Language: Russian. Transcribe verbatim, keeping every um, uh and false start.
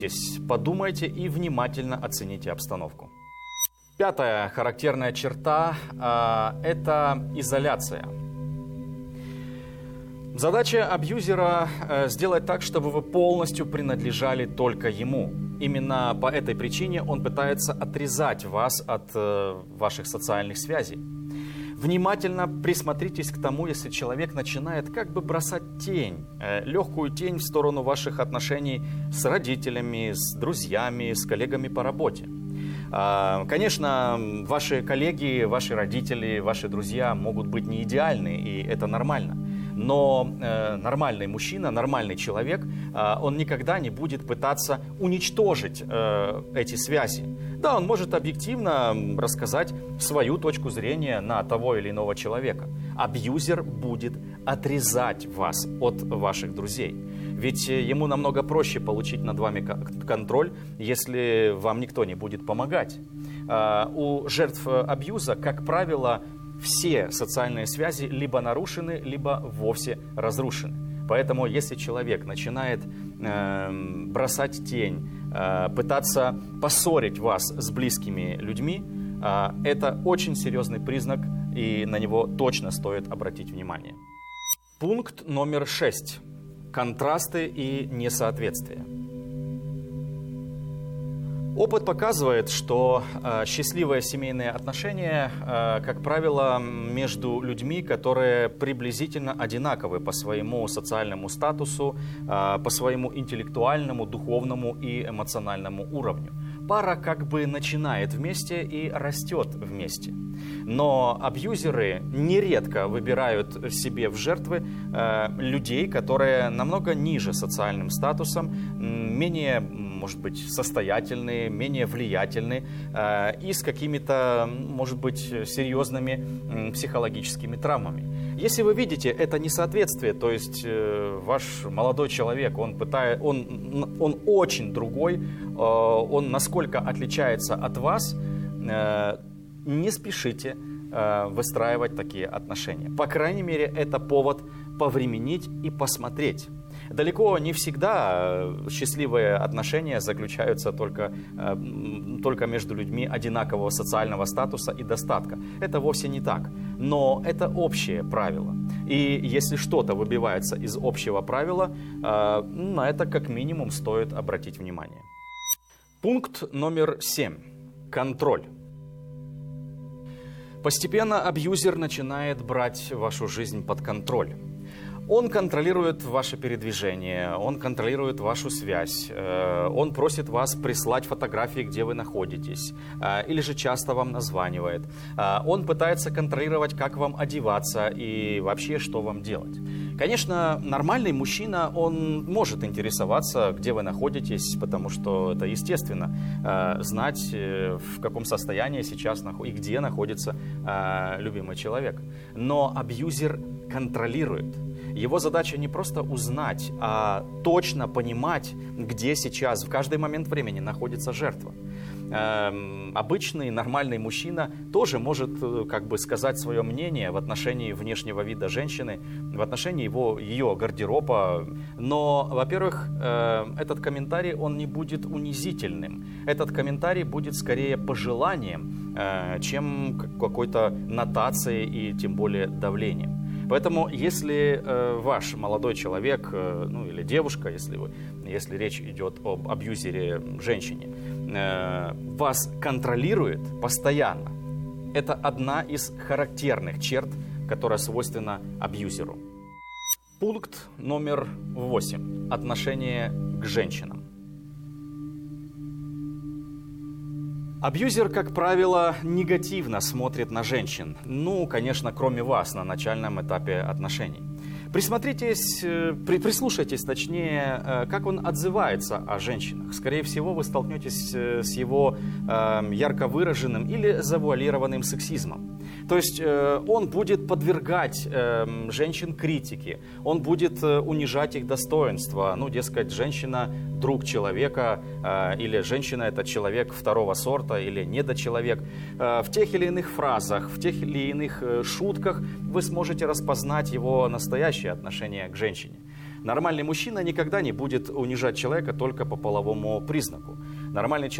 Подумайте и внимательно оцените обстановку. Пятая характерная черта э, – это изоляция. Задача абьюзера э, сделать так, чтобы вы полностью принадлежали только ему. Именно по этой причине он пытается отрезать вас от э, ваших социальных связей. Внимательно присмотритесь к тому, если человек начинает как бы бросать тень, э, легкую тень в сторону ваших отношений с родителями, с друзьями, с коллегами по работе. Э, конечно, ваши коллеги, ваши родители, ваши друзья могут быть не идеальны, и это нормально. Но э, нормальный мужчина, нормальный человек, э, он никогда не будет пытаться уничтожить э, эти связи. Да, он может объективно рассказать свою точку зрения на того или иного человека. Абьюзер будет отрезать вас от ваших друзей. Ведь ему намного проще получить над вами контроль, если вам никто не будет помогать. Э, у жертв абьюза, как правило, все социальные связи либо нарушены, либо вовсе разрушены. Поэтому, если человек начинает э, бросать тень, э, пытаться поссорить вас с близкими людьми, э, это очень серьезный признак, и на него точно стоит обратить внимание. Пункт номер шесть. Контрасты и несоответствия. Опыт показывает, что э, счастливые семейные отношения, э, как правило, между людьми, которые приблизительно одинаковы по своему социальному статусу, э, по своему интеллектуальному, духовному и эмоциональному уровню. Пара как бы начинает вместе и растет вместе. Но абьюзеры нередко выбирают себе в жертвы э, людей, которые намного ниже социальным статусом, менее, может быть, состоятельные, менее влиятельны э, и с какими-то, может быть, серьезными э, психологическими травмами. Если вы видите это несоответствие, то есть э, ваш молодой человек, он, пытает, он, он очень другой, э, он насколько отличается от вас, э, не спешите э, выстраивать такие отношения. По крайней мере, это повод повременить и посмотреть. Далеко не всегда счастливые отношения заключаются только, э, только между людьми одинакового социального статуса и достатка. Это вовсе не так. Но это общее правило. И если что-то выбивается из общего правила, э, на это как минимум стоит обратить внимание. Пункт номер семь. Контроль. Постепенно абьюзер начинает брать вашу жизнь под контроль. Он контролирует ваше передвижение, он контролирует вашу связь, он просит вас прислать фотографии, где вы находитесь, или же часто вам названивает. Он пытается контролировать, как вам одеваться и вообще, что вам делать. Конечно, нормальный мужчина, он может интересоваться, где вы находитесь, потому что это естественно, знать, в каком состоянии сейчас и где находится любимый человек. Но абьюзер контролирует. Его задача не просто узнать, а точно понимать, где сейчас, в каждый момент времени находится жертва. Эм, обычный, нормальный мужчина тоже может как бы сказать свое мнение в отношении внешнего вида женщины, в отношении его, ее гардероба. Но, во-первых, э, этот комментарий, он не будет унизительным. Этот комментарий будет скорее пожеланием, э, чем какой-то нотацией и тем более давлением. Поэтому, если э, ваш молодой человек, э, ну или девушка, если, вы, если речь идет об абьюзере женщине, э, вас контролирует постоянно, это одна из характерных черт, которая свойственна абьюзеру. Пункт номер восемь. Отношение к женщинам. Абьюзер, как правило, негативно смотрит на женщин. Ну, конечно, кроме вас на начальном этапе отношений. Присмотритесь, при, прислушайтесь, точнее, как он отзывается о женщинах. Скорее всего, вы столкнетесь с его э, ярко выраженным или завуалированным сексизмом. То есть э, он будет подвергать э, женщин критике, он будет э, унижать их достоинство. Ну, дескать, женщина – друг человека, э, или женщина – это человек второго сорта, или недочеловек. Э, в тех или иных фразах, в тех или иных э, шутках вы сможете распознать его настоящее отношение к женщине. Нормальный мужчина никогда не будет унижать человека только по половому признаку. Нормальный человек